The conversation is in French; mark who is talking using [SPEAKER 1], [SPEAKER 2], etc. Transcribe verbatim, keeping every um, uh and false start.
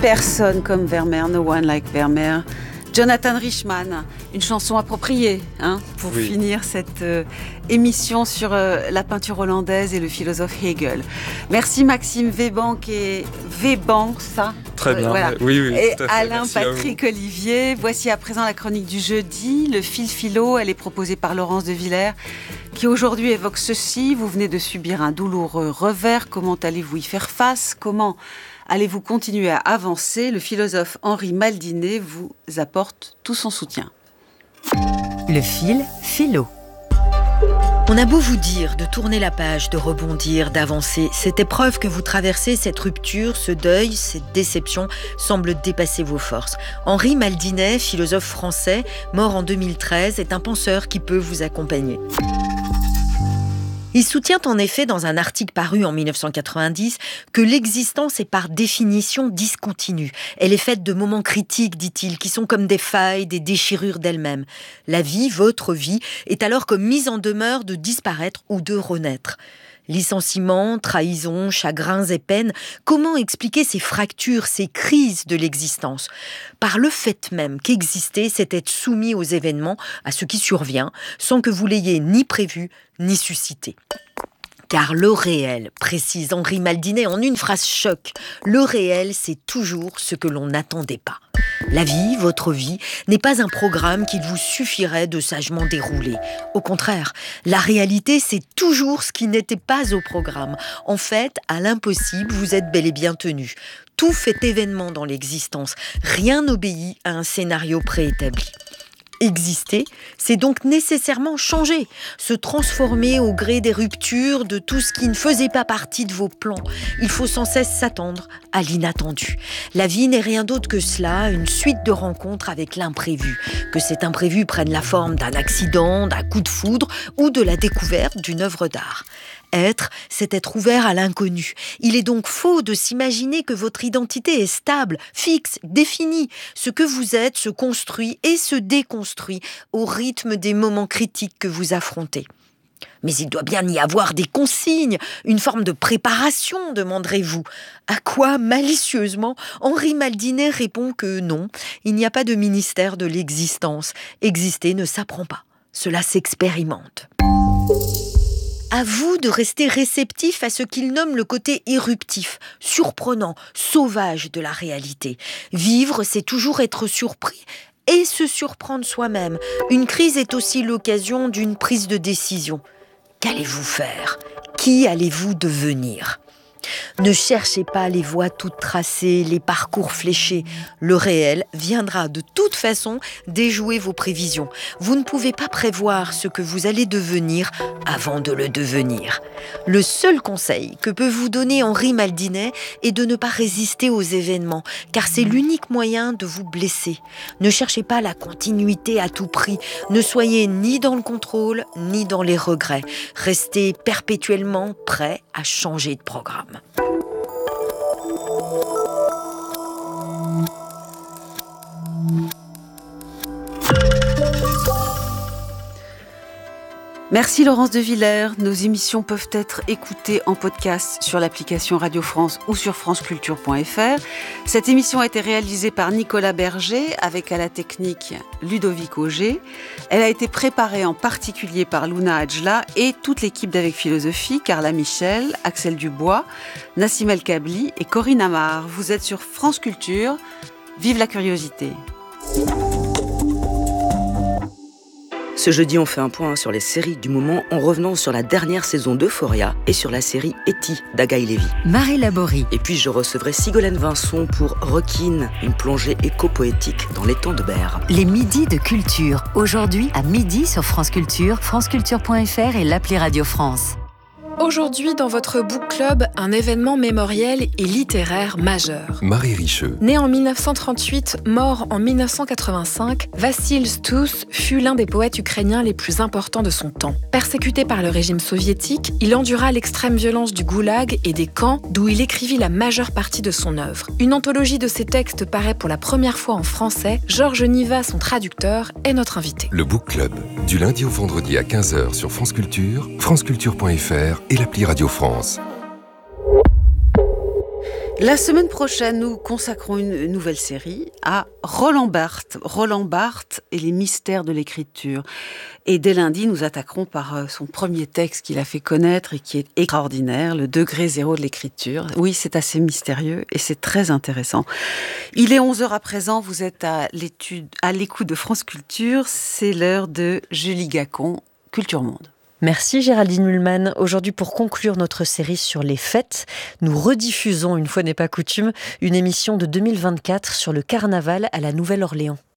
[SPEAKER 1] Personne comme Vermeer, no one like Vermeer. Jonathan Richman, une chanson appropriée hein, pour oui. finir cette euh, émission sur euh, la peinture hollandaise et le philosophe Hegel. Merci Maxime Webank et Webank, ça
[SPEAKER 2] Très bien, euh, voilà. oui, oui.
[SPEAKER 1] Et
[SPEAKER 2] tout à fait.
[SPEAKER 1] Alain
[SPEAKER 2] Merci
[SPEAKER 1] Patrick Olivier. Voici à présent la chronique du jeudi, le fil philo. Elle est proposée par Laurence de Villers, qui aujourd'hui évoque ceci. Vous venez de subir un douloureux revers. Comment allez-vous y faire face ? Comment allez-vous continuer à avancer ? Le philosophe Henri Maldinet vous apporte tout son soutien.
[SPEAKER 3] Le fil philo. On a beau vous dire de tourner la page, de rebondir, d'avancer, cette épreuve que vous traversez, cette rupture, ce deuil, cette déception semble dépasser vos forces. Henri Maldinet, philosophe français, mort en deux mille treize, est un penseur qui peut vous accompagner. Il soutient en effet dans un article paru en dix-neuf cent quatre-vingt-dix que l'existence est par définition discontinue. Elle est faite de moments critiques, dit-il, qui sont comme des failles, des déchirures d'elle-même. La vie, votre vie, est alors comme mise en demeure de disparaître ou de renaître. Licenciements, trahisons, chagrins et peines, comment expliquer ces fractures, ces crises de l'existence ? Par le fait même qu'exister, c'est être soumis aux événements, à ce qui survient, sans que vous l'ayez ni prévu, ni suscité. Car le réel, précise Henri Maldinet en une phrase choc, le réel, c'est toujours ce que l'on n'attendait pas. La vie, votre vie, n'est pas un programme qu'il vous suffirait de sagement dérouler. Au contraire, la réalité, c'est toujours ce qui n'était pas au programme. En fait, à l'impossible, vous êtes bel et bien tenu. Tout fait événement dans l'existence. Rien n'obéit à un scénario préétabli. Exister, c'est donc nécessairement changer, se transformer au gré des ruptures, de tout ce qui ne faisait pas partie de vos plans. Il faut sans cesse s'attendre à l'inattendu. La vie n'est rien d'autre que cela, une suite de rencontres avec l'imprévu. Que cet imprévu prenne la forme d'un accident, d'un coup de foudre ou de la découverte d'une œuvre d'art. Être, c'est être ouvert à l'inconnu. Il est donc faux de s'imaginer que votre identité est stable, fixe, définie. Ce que vous êtes se construit et se déconstruit au rythme des moments critiques que vous affrontez. Mais il doit bien y avoir des consignes, une forme de préparation, demanderez-vous. À quoi, malicieusement, Henri Maldinet répond que non, il n'y a pas de ministère de l'existence. Exister ne s'apprend pas, cela s'expérimente. À vous de rester réceptif à ce qu'il nomme le côté éruptif, surprenant, sauvage de la réalité. Vivre, c'est toujours être surpris et se surprendre soi-même. Une crise est aussi l'occasion d'une prise de décision. Qu'allez-vous faire ? Qui allez-vous devenir ? Ne cherchez pas les voies toutes tracées, les parcours fléchés. Le réel viendra de toute façon déjouer vos prévisions. Vous ne pouvez pas prévoir ce que vous allez devenir avant de le devenir. Le seul conseil que peut vous donner Henri Maldinet est de ne pas résister aux événements, car c'est l'unique moyen de vous blesser. Ne cherchez pas la continuité à tout prix. Ne soyez ni dans le contrôle, ni dans les regrets. Restez perpétuellement prêt à changer de programme.
[SPEAKER 1] Merci Laurence de Villers. Nos émissions peuvent être écoutées en podcast sur l'application Radio France ou sur franceculture point f r. Cette émission a été réalisée par Nicolas Berger avec à la technique Ludovic Auger. Elle a été préparée en particulier par Luna Adjla et toute l'équipe d'Avec Philosophie, Carla Michel, Axel Dubois, Nassim El Kabli et Corinne Amar. Vous êtes sur France Culture. Vive la curiosité.
[SPEAKER 4] Ce jeudi, on fait un point sur les séries du moment en revenant sur la dernière saison d'Euphoria et sur la série Etty d'Agaï Lévy.
[SPEAKER 3] Marie Laborie.
[SPEAKER 4] Et puis je recevrai Sigolène Vincent pour Requin, une plongée éco-poétique dans l'étang de Berre.
[SPEAKER 3] Les midis de culture. Aujourd'hui à midi sur France Culture, franceculture point f r et l'appli Radio France.
[SPEAKER 5] Aujourd'hui, dans votre book club, un événement mémoriel et littéraire majeur.
[SPEAKER 6] Marie Richeux.
[SPEAKER 5] Né en mille neuf cent trente-huit, mort en mille neuf cent quatre-vingt-cinq, Vassil Stous fut l'un des poètes ukrainiens les plus importants de son temps. Persécuté par le régime soviétique, il endura l'extrême violence du goulag et des camps d'où il écrivit la majeure partie de son œuvre. Une anthologie de ses textes paraît pour la première fois en français. Georges Niva, son traducteur, est notre invité.
[SPEAKER 6] Le book club, du lundi au vendredi à quinze heures sur France Culture, franceculture point f r et l'appli Radio France.
[SPEAKER 1] La semaine prochaine, nous consacrons une nouvelle série à Roland Barthes. Roland Barthes et les mystères de l'écriture. Et dès lundi, nous attaquerons par son premier texte qu'il a fait connaître et qui est extraordinaire, Le degré zéro de l'écriture. Oui, c'est assez mystérieux et c'est très intéressant. Il est onze heures à présent, vous êtes à l'étude, à l'écoute de France Culture. C'est l'heure de Julie Gacon, Culture Monde.
[SPEAKER 3] Merci Géraldine Mühlmann. Aujourd'hui, pour conclure notre série sur les fêtes, nous rediffusons, une fois n'est pas coutume, une émission de deux mille vingt-quatre sur le carnaval à la Nouvelle-Orléans.